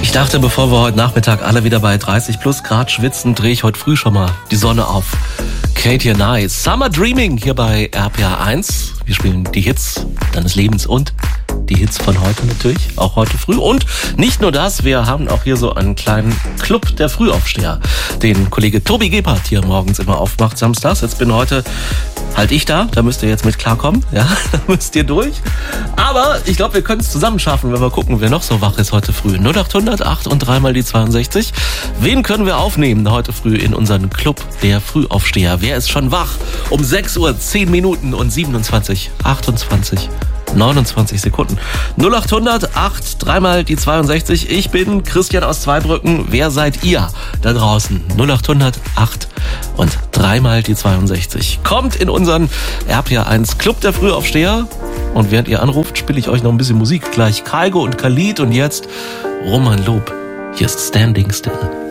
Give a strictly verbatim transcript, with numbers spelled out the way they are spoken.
Ich dachte, bevor wir heute Nachmittag alle wieder bei dreißig plus Grad schwitzen, drehe ich heute früh schon mal die Sonne auf. Katie Nice, Summer Dreaming hier bei R P R eins. Wir spielen die Hits deines Lebens und die Hits von heute natürlich, auch heute früh. Und nicht nur das, wir haben auch hier so einen kleinen Club der Frühaufsteher, den Kollege Tobi Gebhardt hier morgens immer aufmacht samstags. Jetzt bin heute halt ich da, da müsst ihr jetzt mit klarkommen, ja, da müsst ihr durch. Aber ich glaube, wir können es zusammen schaffen, wenn wir gucken, wer noch so wach ist heute früh. null acht hundert acht und dreimal die zweiundsechzig. Wen können wir aufnehmen heute früh in unseren Club der Frühaufsteher? Wer ist schon wach? Um sechs Uhr, zehn Minuten und siebenundzwanzig, achtundzwanzig, neunundzwanzig Sekunden. null acht hundert acht, dreimal die zweiundsechzig. Ich bin Christian aus Zweibrücken. Wer seid ihr da draußen? null acht hundert acht und dreimal die zweiundsechzig. Kommt in unseren R P R eins Club der Frühaufsteher. Und während ihr anruft, spiele ich euch noch ein bisschen Musik. Gleich Kygo und Khalid und jetzt Roman Lob. Hier ist Standing Still.